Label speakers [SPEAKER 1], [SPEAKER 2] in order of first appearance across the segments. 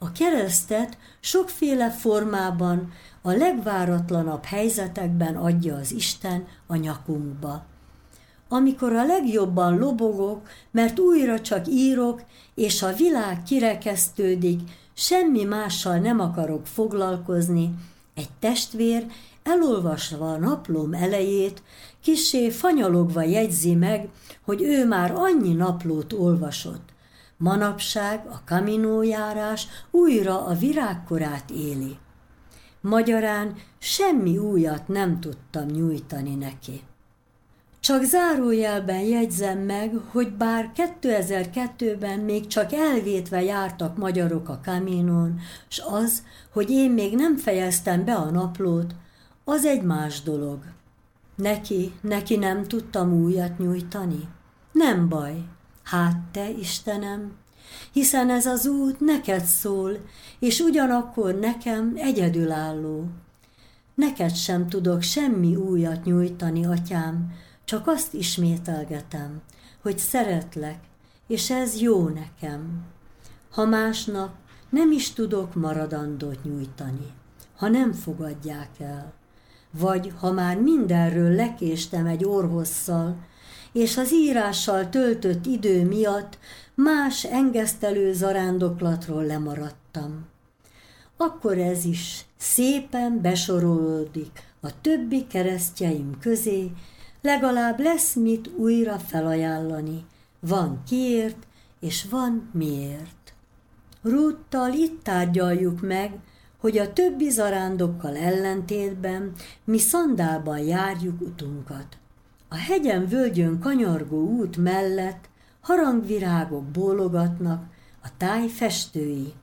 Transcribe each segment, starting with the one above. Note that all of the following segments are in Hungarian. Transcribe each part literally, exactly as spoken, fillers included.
[SPEAKER 1] A keresztet sokféle formában, a legváratlanabb helyzetekben adja az Isten a nyakunkba. Amikor a legjobban lobogok, mert újra csak írok, és a világ kirekesztődik, semmi mással nem akarok foglalkozni, egy testvér elolvasva a naplóm elejét, kissé fanyalogva jegyzi meg, hogy ő már annyi naplót olvasott. Manapság a Camino-járás újra a virágkorát éli. Magyarán semmi újat nem tudtam nyújtani neki. Csak zárójelben jegyzem meg, hogy bár kétezer-kettőben még csak elvétve jártak magyarok a Caminon, s az, hogy én még nem fejeztem be a naplót, az egy más dolog. Neki, neki nem tudtam újat nyújtani? Nem baj, hát te, Istenem, hiszen ez az út neked szól, és ugyanakkor nekem egyedülálló. Neked sem tudok semmi újat nyújtani, atyám, csak azt ismételgetem, hogy szeretlek, és ez jó nekem. Ha másnak nem is tudok maradandót nyújtani, ha nem fogadják el, vagy ha már mindenről lekéstem egy orrhosszal, és az írással töltött idő miatt más engesztelő zarándoklatról lemaradtam. Akkor ez is szépen besorolódik a többi keresztjeim közé, legalább lesz mit újra felajánlani. Van kiért, és van miért. Rúttal itt tárgyaljuk meg, hogy a többi zarándokkal ellentétben mi szandálban járjuk utunkat. A hegyen-völgyön kanyargó út mellett harangvirágok bólogatnak, a táj festői.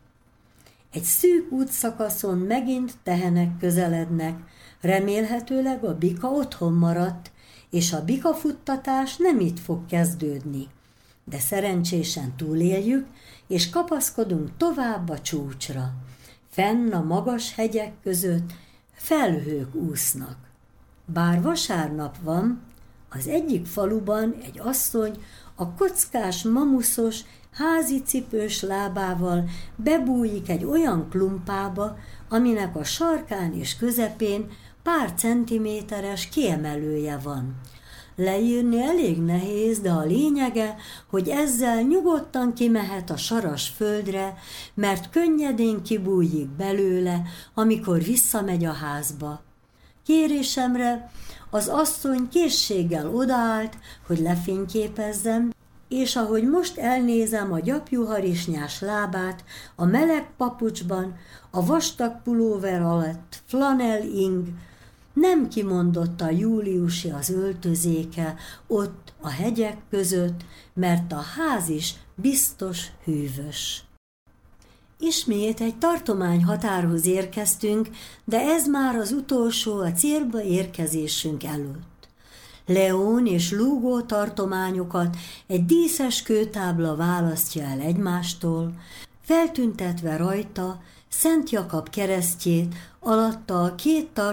[SPEAKER 1] Egy szűk útszakaszon megint tehenek közelednek, remélhetőleg a bika otthon maradt, és a bikafuttatás nem itt fog kezdődni. De szerencsésen túléljük, és kapaszkodunk tovább a csúcsra. Fenn a magas hegyek között felhők úsznak. Bár vasárnap van, az egyik faluban egy asszony a kockás, mamuszos, házi cipős lábával bebújik egy olyan klumpába, aminek a sarkán és közepén pár centiméteres kiemelője van. Leírni elég nehéz, de a lényege, hogy ezzel nyugodtan kimehet a saras földre, mert könnyedén kibújik belőle, amikor visszamegy a házba. Kérésemre az asszony készséggel odaállt, hogy lefényképezzem, és ahogy most elnézem a gyapjúharisnyás lábát, a meleg papucsban, a vastag pulóver alatt flanell ing, nem kimondott a júliusi az öltözéke ott a hegyek között, mert a ház is biztos hűvös. Ismét egy tartományhatárhoz érkeztünk, de ez már az utolsó a célba érkezésünk előtt. León és Lugo tartományokat egy díszes kőtábla választja el egymástól, feltüntetve rajta Szent Jakab keresztjét, alatta a két tartományok